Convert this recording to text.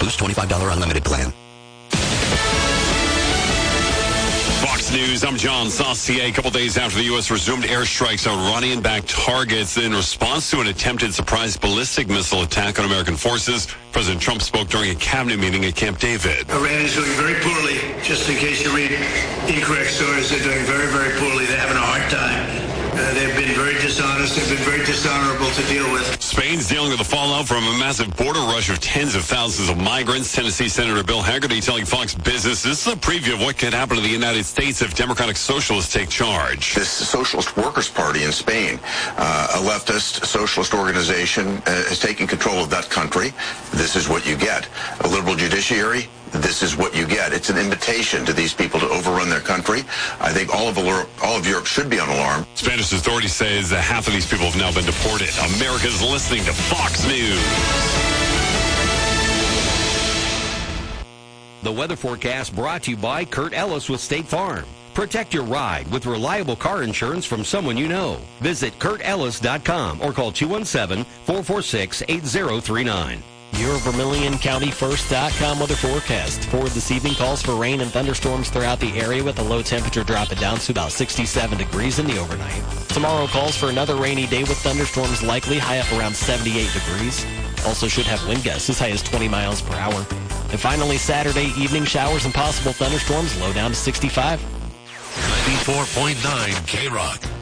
Boost $25 unlimited plan. Fox News, I'm John Saucier. A couple days after the U.S. resumed airstrikes on Iranian-backed targets in response to an attempted surprise ballistic missile attack on American forces, President Trump spoke during a cabinet meeting at Camp David. Iran is doing very poorly. Just in case you read incorrect stories, they're doing very, very poorly. They're having a hard time. They've been very dishonest. They've been very dishonorable to deal with. Spain's dealing with the fallout from a massive border rush of tens of thousands of migrants. Tennessee Senator Bill Hagerty telling Fox Business this is a preview of what could happen to the United States if Democratic Socialists take charge. This Socialist Workers' Party in Spain, a leftist socialist organization, is taking control of that country. This is what you get. A liberal judiciary. This is what you get. It's an invitation to these people to overrun their country. I think all of Europe should be on alarm. Spanish authorities say that half of these people have now been deported. America's listening to Fox News. The weather forecast brought to you by Kurt Ellis with State Farm. Protect your ride with reliable car insurance from someone you know. Visit KurtEllis.com or call 217-446-8039. Your VermilionCountyFirst.com weather forecast. Forward this evening calls for rain and thunderstorms throughout the area with a low temperature dropping down to about 67 degrees in the overnight. Tomorrow calls for another rainy day with thunderstorms likely high up around 78 degrees. Also should have wind gusts as high as 20 miles per hour. And finally Saturday evening showers and possible thunderstorms low down to 65. 94.9 K-Rock.